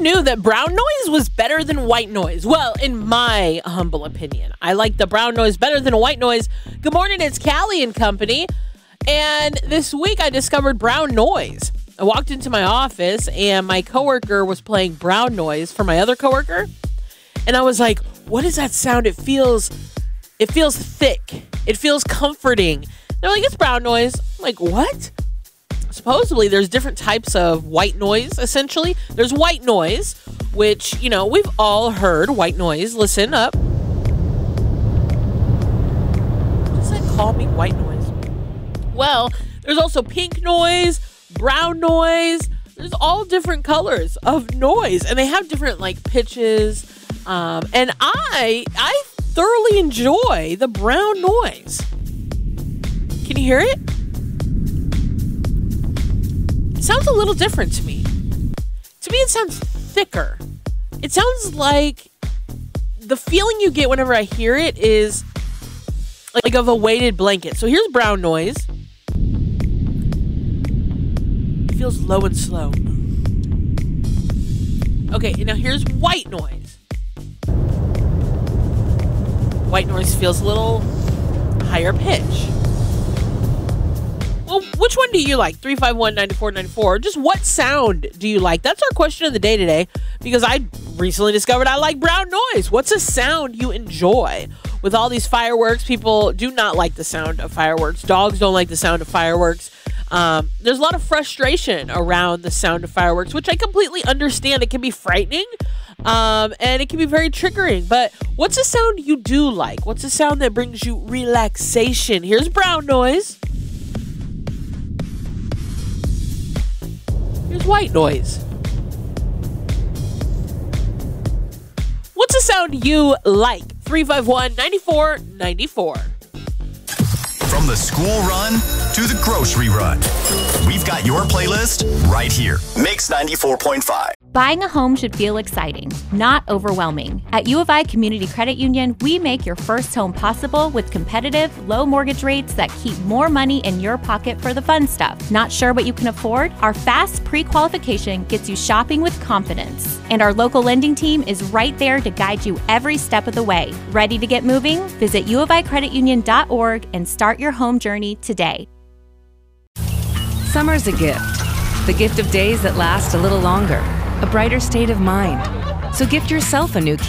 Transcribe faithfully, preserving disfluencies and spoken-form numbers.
knew that brown noise was better than white noise? Well, in my humble opinion, I like the brown noise better than white noise. Good morning, it's Callie and company. And this week I discovered brown noise. I walked into my office and my coworker was playing brown noise for my other coworker. And I was like, what is that sound? It feels, it feels thick. It feels comforting. They're like, it's brown noise. I'm like, what? Supposedly there's different types of white noise, essentially. There's white noise, which, you know, we've all heard white noise. Listen up. Does that call me white noise? Well, there's also pink noise, brown noise. There's all different colors of noise, and they have different, like, pitches. Um, and I, I thoroughly enjoy the brown noise. Can you hear it? It sounds a little different to me. To me, it sounds thicker. It sounds like the feeling you get whenever I hear it is like of a weighted blanket. So here's brown noise. It feels low and slow. Okay, now here's white noise. White noise feels a little higher pitch. Well, which one do you like? three five one, nine four nine four. Just what sound do you like? That's our question of the day today, because I recently discovered I like brown noise. What's a sound you enjoy? With all these fireworks, people do not like the sound of fireworks. Dogs don't like the sound of fireworks. Um, there's a lot of frustration around the sound of fireworks, which I completely understand. It can be frightening, um, and it can be very triggering. But what's a sound you do like? What's a sound that brings you relaxation? Here's brown noise. Here's white noise. What's a sound you like? three five one, nine four nine four. From the school run to the grocery run, we've got your playlist right here. Mix ninety-four point five. Buying a home should feel exciting, not overwhelming. At U of I Community Credit Union, we make your first home possible with competitive, low mortgage rates that keep more money in your pocket for the fun stuff. Not sure what you can afford? Our fast pre-qualification gets you shopping with confidence. And our local lending team is right there to guide you every step of the way. Ready to get moving? Visit u of i credit union dot org and start your home journey today. Summer's a gift. The gift of days that last a little longer. A brighter state of mind. So gift yourself a new